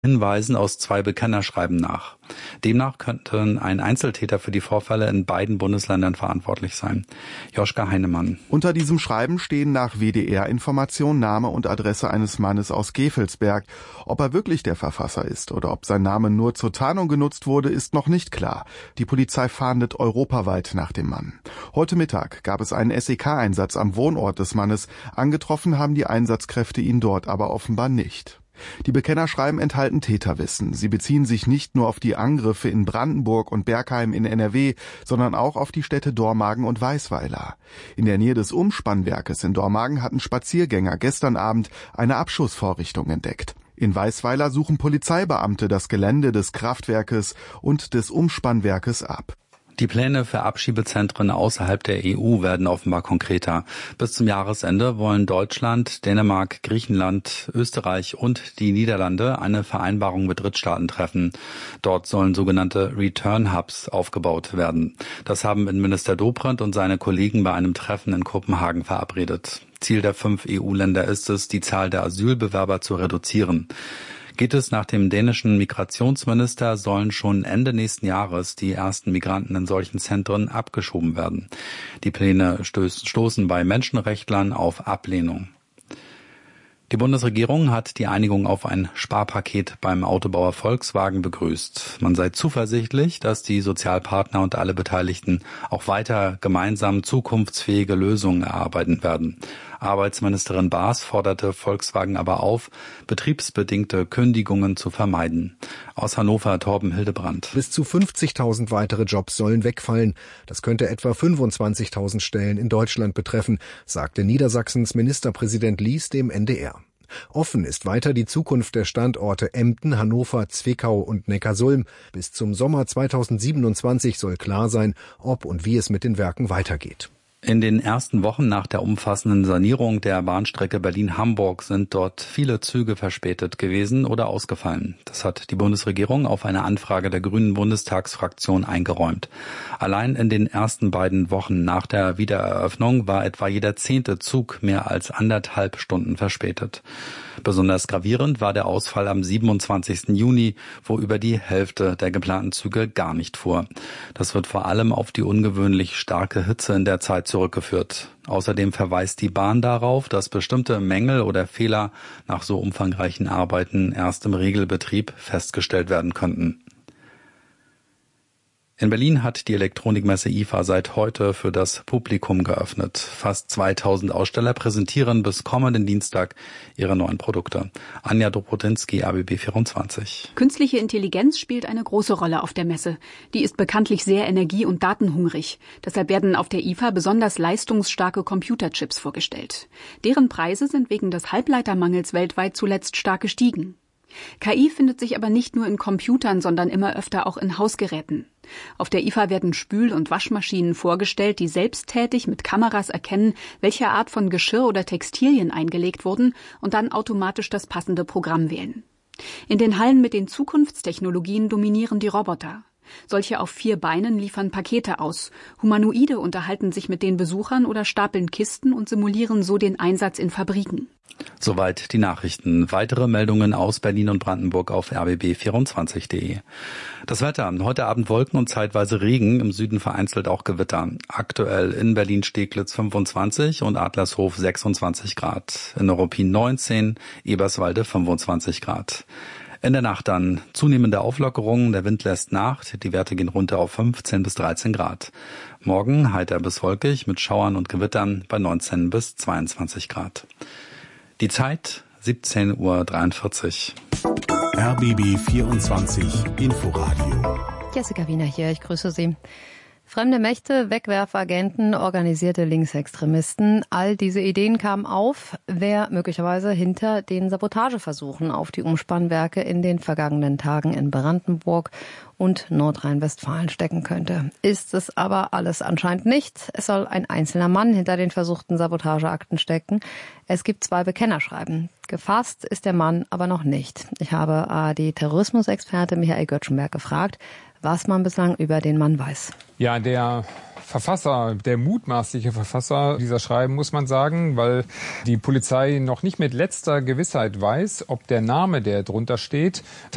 Hinweisen aus 2 Bekennerschreiben nach. Demnach könnten ein Einzeltäter für die Vorfälle in beiden Bundesländern verantwortlich sein. Joschka Heinemann. Unter diesem Schreiben stehen nach WDR-Information Name und Adresse eines Mannes aus Gevelsberg. Ob er wirklich der Verfasser ist oder ob sein Name nur zur Tarnung genutzt wurde, ist noch nicht klar. Die Polizei fahndet europaweit nach dem Mann. Heute Mittag gab es einen SEK-Einsatz am Wohnort des Mannes. Angetroffen haben die Einsatzkräfte ihn dort aber offenbar nicht. Die Bekennerschreiben enthalten Täterwissen. Sie beziehen sich nicht nur auf die Angriffe in Brandenburg und Bergheim in NRW, sondern auch auf die Städte Dormagen und Weisweiler. In der Nähe des Umspannwerkes in Dormagen hatten Spaziergänger gestern Abend eine Abschussvorrichtung entdeckt. In Weisweiler suchen Polizeibeamte das Gelände des Kraftwerkes und des Umspannwerkes ab. Die Pläne für Abschiebezentren außerhalb der EU werden offenbar konkreter. Bis zum Jahresende wollen Deutschland, Dänemark, Griechenland, Österreich und die Niederlande eine Vereinbarung mit Drittstaaten treffen. Dort sollen sogenannte Return Hubs aufgebaut werden. Das haben Innenminister Dobrindt und seine Kollegen bei einem Treffen in Kopenhagen verabredet. Ziel der 5 EU-Länder ist es, die Zahl der Asylbewerber zu reduzieren. Geht es nach dem dänischen Migrationsminister, sollen schon Ende nächsten Jahres die ersten Migranten in solchen Zentren abgeschoben werden. Die Pläne stoßen bei Menschenrechtlern auf Ablehnung. Die Bundesregierung hat die Einigung auf ein Sparpaket beim Autobauer Volkswagen begrüßt. Man sei zuversichtlich, dass die Sozialpartner und alle Beteiligten auch weiter gemeinsam zukunftsfähige Lösungen erarbeiten werden. Arbeitsministerin Baas forderte Volkswagen aber auf, betriebsbedingte Kündigungen zu vermeiden. Aus Hannover Torben Hildebrandt. Bis zu 50.000 weitere Jobs sollen wegfallen. Das könnte etwa 25.000 Stellen in Deutschland betreffen, sagte Niedersachsens Ministerpräsident Lies dem NDR. Offen ist weiter die Zukunft der Standorte Emden, Hannover, Zwickau und Neckarsulm. Bis zum Sommer 2027 soll klar sein, ob und wie es mit den Werken weitergeht. In den ersten Wochen nach der umfassenden Sanierung der Bahnstrecke Berlin-Hamburg sind dort viele Züge verspätet gewesen oder ausgefallen. Das hat die Bundesregierung auf eine Anfrage der Grünen Bundestagsfraktion eingeräumt. Allein in den ersten beiden Wochen nach der Wiedereröffnung war etwa jeder 10. Zug mehr als 1,5 Stunden verspätet. Besonders gravierend war der Ausfall am 27. Juni, wo über die Hälfte der geplanten Züge gar nicht fuhr. Das wird vor allem auf die ungewöhnlich starke Hitze in der Zeit zurückgeführt. Außerdem verweist die Bahn darauf, dass bestimmte Mängel oder Fehler nach so umfangreichen Arbeiten erst im Regelbetrieb festgestellt werden könnten. In Berlin hat die Elektronikmesse IFA seit heute für das Publikum geöffnet. Fast 2000 Aussteller präsentieren bis kommenden Dienstag ihre neuen Produkte. Anja Dobrotinski, ABB 24. Künstliche Intelligenz spielt eine große Rolle auf der Messe. Die ist bekanntlich sehr energie- und datenhungrig. Deshalb werden auf der IFA besonders leistungsstarke Computerchips vorgestellt. Deren Preise sind wegen des Halbleitermangels weltweit zuletzt stark gestiegen. KI findet sich aber nicht nur in Computern, sondern immer öfter auch in Hausgeräten. Auf der IFA werden Spül- und Waschmaschinen vorgestellt, die selbsttätig mit Kameras erkennen, welche Art von Geschirr oder Textilien eingelegt wurden und dann automatisch das passende Programm wählen. In den Hallen mit den Zukunftstechnologien dominieren die Roboter. Solche auf 4 Beinen liefern Pakete aus. Humanoide unterhalten sich mit den Besuchern oder stapeln Kisten und simulieren so den Einsatz in Fabriken. Soweit die Nachrichten. Weitere Meldungen aus Berlin und Brandenburg auf rbb24.de. Das Wetter. Heute Abend Wolken und zeitweise Regen, im Süden vereinzelt auch Gewitter. Aktuell in Berlin-Steglitz 25 und Adlershof 26 Grad. In Neuruppin 19, Eberswalde 25 Grad. In der Nacht dann zunehmende Auflockerungen, der Wind lässt nach, die Werte gehen runter auf 15 bis 13 Grad. Morgen heiter bis wolkig mit Schauern und Gewittern bei 19 bis 22 Grad. Die Zeit 17:43 Uhr. RBB 24 Inforadio. Jessica Wiener hier, ich grüße Sie. Fremde Mächte, Wegwerfagenten, organisierte Linksextremisten, all diese Ideen kamen auf, wer möglicherweise hinter den Sabotageversuchen auf die Umspannwerke in den vergangenen Tagen in Brandenburg und Nordrhein-Westfalen stecken könnte. Ist es aber alles anscheinend nicht. Es soll ein einzelner Mann hinter den versuchten Sabotageakten stecken. Es gibt 2 Bekennerschreiben. Gefasst ist der Mann aber noch nicht. Ich habe ARD-Terrorismusexperte Michael Göttschenberg gefragt, was man bislang über den Mann weiß. Ja, der Verfasser, der mutmaßliche Verfasser dieser Schreiben, muss man sagen, weil die Polizei noch nicht mit letzter Gewissheit weiß, ob der Name, der drunter steht,